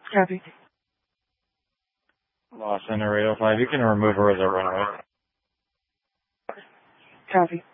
Copy. Lost Center 805. You can remove her as a runaway. Copy.